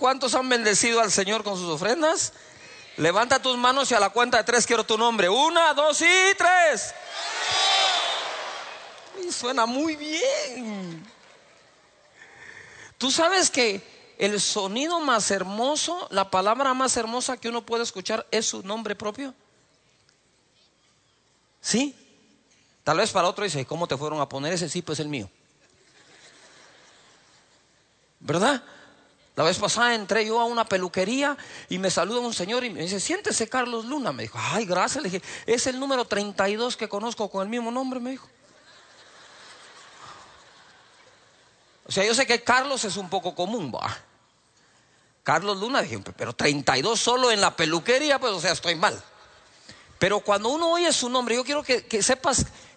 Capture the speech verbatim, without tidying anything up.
¿Cuántos han bendecido al Señor con sus ofrendas? Levanta tus manos y a la cuenta de tres quiero tu nombre. Una, dos y tres. Y suena muy bien. Tú sabes que el sonido más hermoso, la palabra más hermosa que uno puede escuchar es su nombre propio. ¿Sí? Tal vez para otro dice, ¿cómo te fueron a poner ese? Sí, pues el mío. ¿Verdad? La vez pasada entré yo a una peluquería y me saluda un señor y me dice, siéntese Carlos Luna. Me dijo, ay, gracias. Le dije, es el número treinta y dos que conozco con el mismo nombre, me dijo. O sea, yo sé que Carlos es un poco común, va. Carlos Luna, dije, pero treinta y dos solo en la peluquería, pues o sea, estoy mal. Pero cuando uno oye su nombre, yo quiero que, que sepas